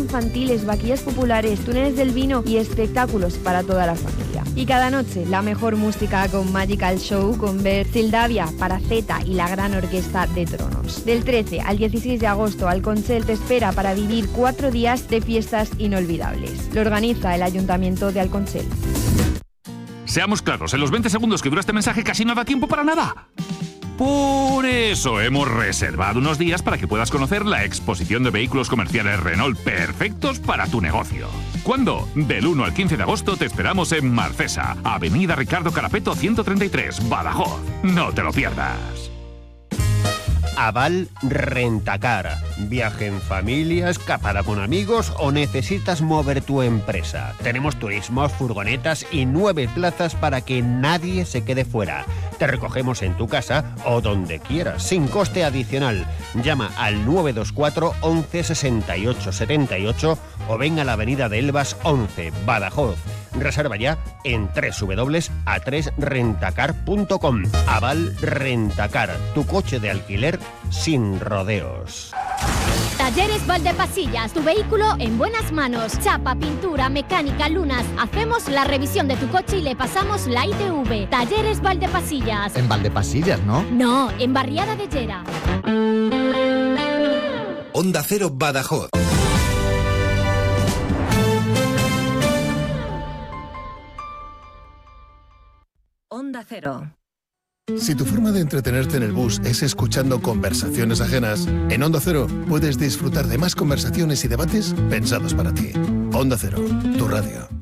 infantiles, vaquillas populares, túneles del vino y espectáculos para toda la familia. Y cada noche la mejor música con Magical Show, con Bert, Sildavia, Paraceta y la gran orquesta de Tronos. Del 13 al 16 de agosto, Alconchel te espera para vivir 4 días de fiestas inolvidables. Lo organiza el Ayuntamiento de Alconchel. Seamos claros, en los 20 segundos que dura este mensaje casi no da tiempo para nada. Por eso hemos reservado unos días para que puedas conocer la exposición de vehículos comerciales Renault perfectos para tu negocio. ¿Cuándo? Del 1 al 15 de agosto te esperamos en Marcesa, Avenida Ricardo Carapeto 133, Badajoz. No te lo pierdas. Aval Rentacar. Viaje en familia, escapada con amigos o necesitas mover tu empresa. Tenemos turismos, furgonetas y 9 plazas para que nadie se quede fuera. Te recogemos en tu casa o donde quieras, sin coste adicional. Llama al 924 11 68 78 o ven a la avenida de Elvas 11, Badajoz. Reserva ya en www.a3rentacar.com. Aval Rentacar, tu coche de alquiler sin rodeos. Talleres Valdepasillas, tu vehículo en buenas manos. Chapa, pintura, mecánica, lunas. Hacemos la revisión de tu coche y le pasamos la ITV. Talleres Valdepasillas. En Valdepasillas, ¿no? No, en Barriada de Llera. Onda Cero Badajoz. Onda Cero. Si tu forma de entretenerte en el bus es escuchando conversaciones ajenas, en Onda Cero puedes disfrutar de más conversaciones y debates pensados para ti. Onda Cero, tu radio.